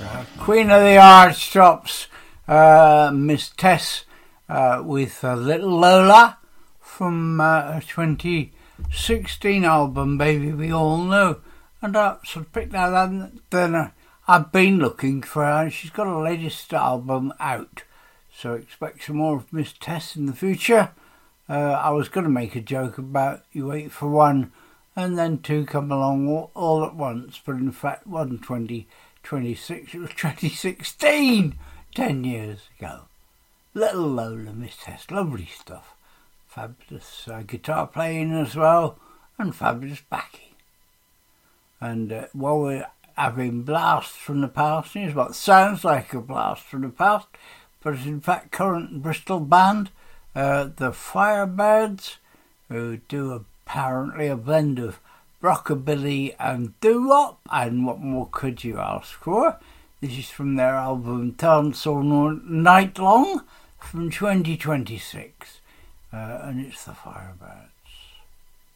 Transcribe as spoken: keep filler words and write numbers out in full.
Queen of the Archtops, uh, Miss Tess, uh, with uh, Little Lola from uh, her twenty sixteen album, Baby We All Know. And I sort of picked that up, and then uh, I've been looking for her, and she's got a latest album out. So expect some more of Miss Tess in the future. Uh, I was going to make a joke about you wait for one and then two come along all, all at once, but in fact one twenty twenty-six, it was twenty sixteen, ten years ago. Little Lola, Miss Tess, lovely stuff. Fabulous uh, guitar playing as well, and fabulous backing. And uh, while we're having blasts from the past, here's what sounds like a blast from the past, but it's in fact current Bristol band, uh, the Firebirds, who do apparently a blend of rockabilly and doo-wop, and what more could you ask for? This is from their album Dance All Night Long from twenty twenty-six, uh, and it's the Firebirds.